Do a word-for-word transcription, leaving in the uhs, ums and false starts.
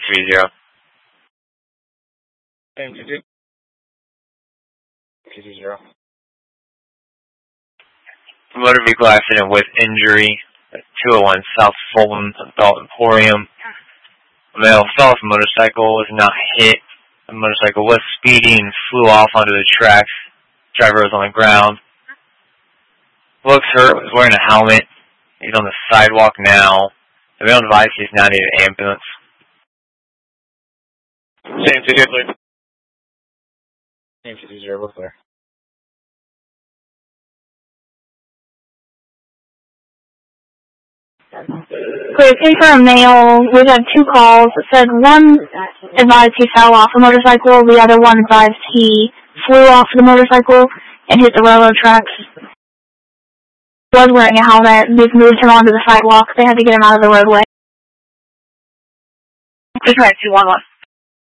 three zero. Same to do. two zero. Motor vehicle accident with injury at two oh one South Fulton Adult Emporium. A male fell off a motorcycle, was not hit. The motorcycle was speeding and flew off onto the tracks. Driver was on the ground. Looks hurt, was wearing a helmet. He's on the sidewalk now. The male device is now needed an ambulance. Same to do, clear. Same to do, zero, we're clear. Clear, case for a male. We've had two calls. It said one advised he fell off a motorcycle. The other one advised he flew off the motorcycle and hit the railroad tracks. He was wearing a helmet. They've moved him onto the sidewalk. They had to get him out of the roadway. Just right, two one one.